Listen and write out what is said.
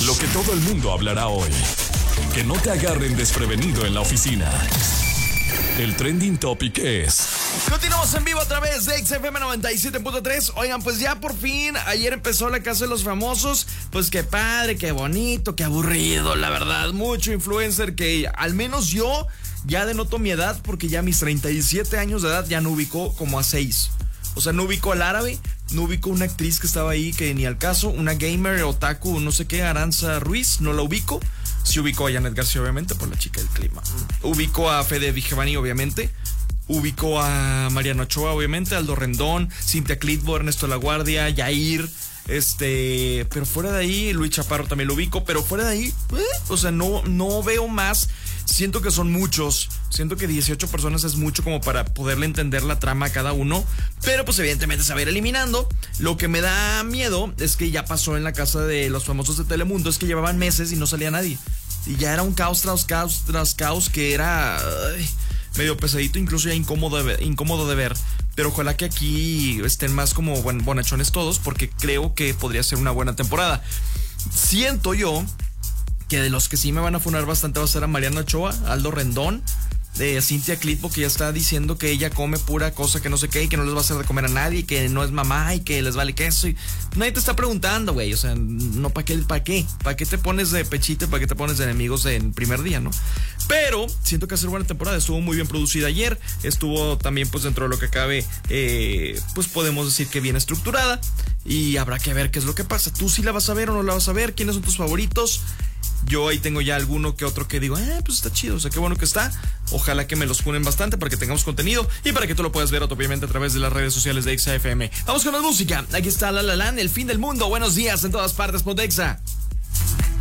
Lo que todo el mundo hablará hoy. Que no te agarren desprevenido en la oficina. El trending topic es... Continuamos en vivo a través de XFM 97.3. Oigan, pues ya por fin, ayer empezó la Casa de los Famosos. Pues qué padre, qué bonito, qué aburrido, la verdad. Mucho influencer que al menos yo ya denoto mi edad, porque ya a mis 37 años de edad ya no ubico como a 6. O sea, no ubico al árabe, no ubico una actriz que estaba ahí que ni al caso, una gamer, otaku, no sé qué, Aranza Ruiz, no la ubico. Sí ubico a Janet García, obviamente, por la chica del clima. Ubico a Fede Vigevani, obviamente. Ubico a Mariano Ochoa, obviamente, Aldo Rendón, Cintia Clitbo, Ernesto La Guardia, Yair, pero fuera de ahí, Luis Chaparro también lo ubico, pero fuera de ahí, o sea, no veo más. Siento que son muchos, siento que 18 personas es mucho como para poderle entender la trama a cada uno, pero pues evidentemente se va a ir eliminando. Lo que me da miedo es que ya pasó en la Casa de los Famosos de Telemundo, es que llevaban meses y no salía nadie, y ya era un caos tras caos tras caos que era medio pesadito, incluso ya incómodo de ver. Pero ojalá que aquí estén más como bonachones todos, porque creo que podría ser una buena temporada. Siento yo que de los que sí me van a funar bastante va a ser a Mariano Ochoa, Aldo Rendón, de Cintia Clitbo, que ya está diciendo que ella come pura cosa que no sé qué y que no les va a hacer de comer a nadie, que no es mamá y que les vale queso. Y nadie te está preguntando, güey. O sea, no, ¿para qué? ¿Para qué te pones de pechito? ¿Para qué te pones de enemigos en primer día, no? Pero siento que va a ser buena temporada. Estuvo muy bien producida ayer. Estuvo también, pues, dentro de lo que cabe, pues podemos decir que bien estructurada. Y habrá que ver qué es lo que pasa. ¿Tú sí la vas a ver o no la vas a ver? ¿Quiénes son tus favoritos? Yo ahí tengo ya alguno que otro que digo, pues está chido, o sea, qué bueno que está. Ojalá que me los funen bastante para que tengamos contenido y para que tú lo puedas ver obviamente a través de las redes sociales de XFM. Vamos con la música. Aquí está La La Land, El Fin del Mundo. Buenos días en todas partes, Pontexa.